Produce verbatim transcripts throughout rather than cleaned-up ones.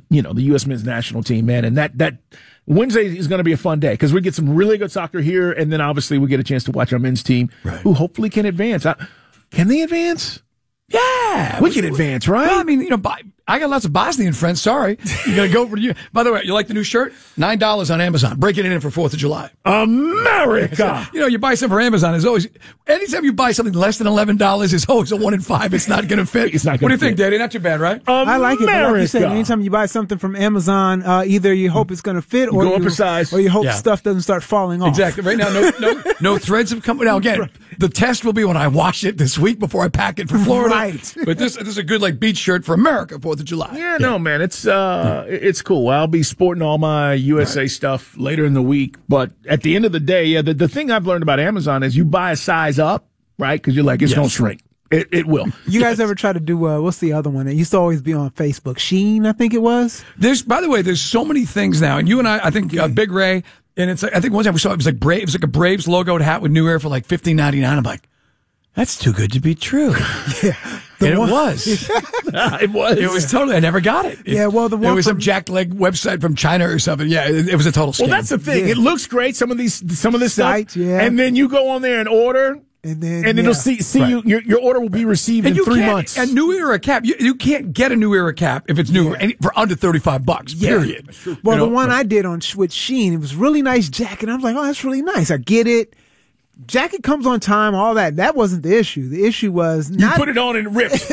you know, the U S men's national team, man. And that, that Wednesday is going to be a fun day because we get some really good soccer here. And then obviously we get a chance to watch our men's team right. who hopefully can advance. I, can they advance? Yeah. We can advance, right? Well, I mean, you know, I got lots of Bosnian friends. Sorry. You're going to go for you. By the way, you like the new shirt? nine dollars on Amazon. Breaking it in for fourth of July. America. You know, you buy something for Amazon. It's always, anytime you buy something less than eleven dollars, it's always a one in five. It's not going to fit. It's not What do you fit. think, Daddy? Not too bad, right? America. I like it. But like you said, anytime you buy something from Amazon, uh, either you hope it's going to fit or Go up you, a size. or you hope Yeah. stuff doesn't start falling off. Exactly. Right now, no, no, no threads have come. Now, again, Right. the test will be when I wash it this week before I pack it for Florida. Right. But this, this is a good, like, beach shirt for America, fourth of July. Yeah, no, man, it's uh, it's cool. I'll be sporting all my U S A right. stuff later in the week, but at the end of the day, yeah, the, the thing I've learned about Amazon is you buy a size up, right? Because you're like, it's Yes. gonna shrink. It it will. You guys ever try to do, uh, what's the other one? It used to always be on Facebook. Shein, I think it was. There's, by the way, there's so many things now, and you and I, I think uh, Big Ray, and it's, I think one time we saw it was like Brave, it was like a Braves logoed hat with New Air for like fifteen ninety-nine. I'm like, that's too good to be true. Yeah. And one- it was. It was. It was totally. I never got it. it Yeah, well, the one it was from- some jackleg website from China or something. Yeah, it, it was a total scam. Well, that's the thing. Yeah. It looks great. Some of these, some of this Site, stuff, yeah. and then you go on there and order, And then, and yeah. it'll see see Right. you. Your, your order will be received and in you three can't, months. A New Era cap. You, you can't get a New Era cap if it's new Yeah. for under thirty-five bucks. Period. Well, You know, the one I did on with Shein, it was really nice jacket. I was like, oh, that's really nice. I get it. Jacket comes on time, all that. That wasn't the issue. The issue was you not. put it on and it rips.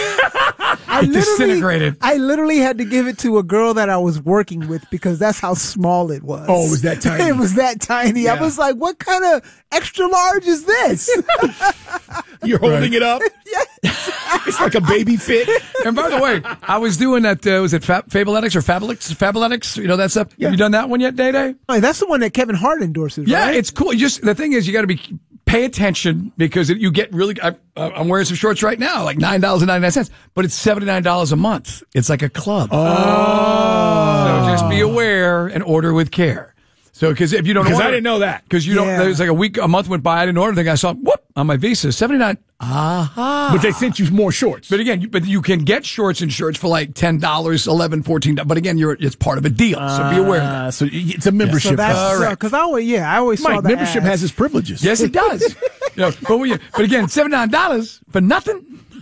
I It literally, disintegrated. I literally had to give it to a girl that I was working with because that's how small it was. Oh, it was that tiny. It was that tiny. Yeah. I was like, what kind of extra large is this? You're holding it up. It's like a baby fit. And by the way, I was doing that. Uh, was it Fab- Fabletics or Fabletics? Fabletics? You know that stuff. Yeah. Have you done that one yet, Day Day? Like, that's the one that Kevin Hart endorses, Yeah, right? it's cool. You just the thing is, you got to be pay attention because it, you get really. I, I'm wearing some shorts right now, like nine dollars and ninety nine cents, but it's seventy nine dollars a month. It's like a club. Oh, So just be aware and order with care. So, because if you don't, because order, I didn't know that. Because you Yeah. don't. There's like a week, a month went by. I didn't order anything. I saw whoop on my Visa seventy nine. Aha! But they sent you more shorts. But again, you, but you can get shorts and shirts for like ten dollars, eleven, fourteen. But again, you're it's part of a deal, so be aware of that. Uh, so it's a membership. So that's Correct. because I always, yeah, I always saw Mike, the membership ads. has its privileges. Yes, it does. You know, but, when you, but again, seventy nine dollars for nothing.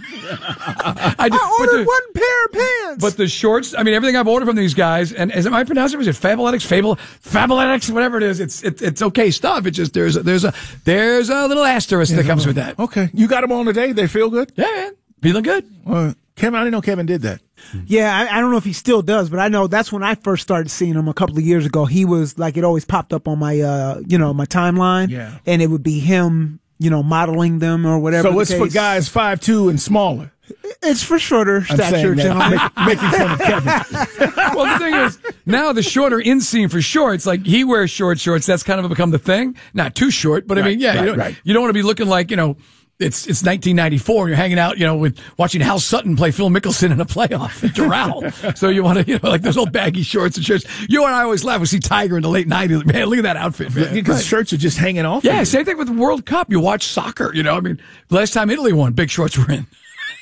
I, do, I but ordered the- one pair of pants. But the shorts, I mean, everything I've ordered from these guys, and is it my pronunciation? Is it Fabletics, Fable, Fabletics, whatever it is? It's it, it's okay stuff. It just there's a, there's a there's a little asterisk that comes with that. Okay, you got them on today. They feel good. Yeah, man, feeling good. Uh, Kevin, I didn't know Kevin did that. Yeah, I, I don't know if he still does, but I know that's when I first started seeing him a couple of years ago. He was like, it always popped up on my, uh, you know, my timeline. Yeah. And it would be him, you know, modeling them or whatever. So the it's for case. guys five two and smaller. It's for shorter I'm stature saying that. gentlemen. Make- making fun of Kevin. Well, the thing is, now the shorter inseam for shorts, like he wears short shorts. That's kind of become the thing. Not too short, but I Right, mean, yeah, right, you don't, right. you don't want to be looking like, you know, it's it's nineteen ninety-four and you're hanging out, you know, with watching Hal Sutton play Phil Mickelson in a playoff at Doral. So you want to, you know, like those old baggy shorts and shirts. You and I always laugh. We see Tiger in the late nineties. Man, look at that outfit, man. Because shirts are just hanging off. Yeah, of you. same thing with the World Cup. You watch soccer, you know, I mean, last time Italy won, big shorts were in.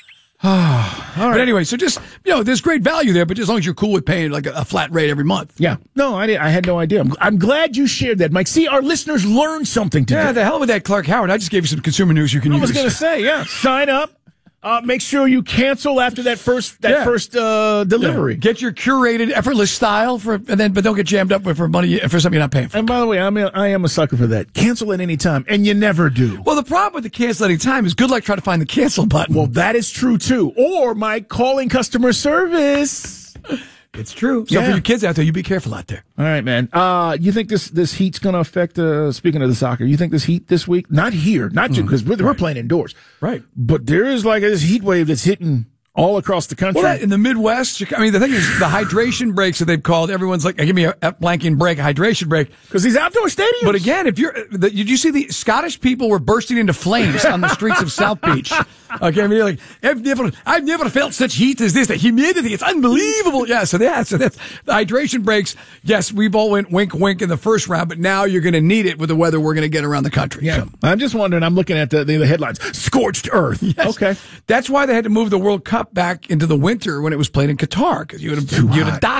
But anyway, so just, you know, there's great value there, but as long as you're cool with paying like a, a flat rate every month. Yeah. No, I didn't. I had no idea. I'm, I'm glad you shared that, Mike. See, our listeners learned something today. Yeah, the hell with that Clark Howard. I just gave you some consumer news you can I use. was going to say, yeah. Sign up. Uh, make sure you cancel after that first that Yeah. first uh, delivery. Get your curated, effortless style for, and then, but don't get jammed up with for money for something you're not paying for. And by the way, I'm a, I am a sucker for that. Cancel at any time, and you never do. Well, the problem with the canceling time is good luck trying to find the cancel button. Well, that is true too. Or Mike calling customer service. it's true. So Yeah. for you kids out there, you be careful out there. All right, man. Uh, you think this this heat's going to affect? Uh, speaking of the soccer, you think this heat this week? Not here, not you, because we're, we're playing indoors, Right. But there is like this heat wave that's hitting all across the country. Well, that, in the Midwest, I mean, the thing is, the hydration breaks that they've called, everyone's like, give me a, a blanking break, a hydration break. Because these outdoor stadiums. But again, if you're, the, did you see the Scottish people were bursting into flames on the streets of South Beach? Okay, I mean, like, I've never, I've never felt such heat as this. The humidity, it's unbelievable. Yeah, so yeah, so that's the hydration breaks. Yes, we've all went wink, wink in the first round, but now you're going to need it with the weather we're going to get around the country. yeah, So. I'm just wondering. I'm looking at the the, the headlines: scorched earth. Yes. Okay, That's why they had to move the World Cup back into the winter when it was played in Qatar, because you would have, Too you'd hot. have died.